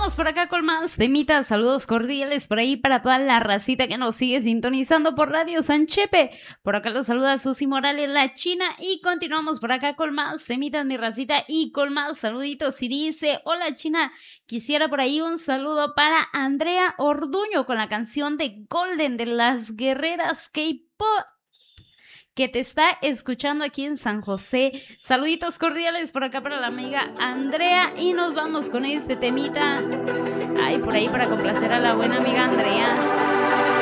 Continuamos por acá con más temitas, saludos cordiales por ahí para toda la racita que nos sigue sintonizando por Radio Sanchepe. Por acá los saluda Susi Morales, la China, y continuamos por acá con más temitas, mi racita, y con más saluditos. Y dice, hola China, quisiera por ahí un saludo para Andrea Orduño con la canción de Golden de las Guerreras K-Pop, que te está escuchando aquí en San José. Saluditos cordiales por acá para la amiga Andrea, y nos vamos con este temita. Ay, por ahí para complacer a la buena amiga Andrea.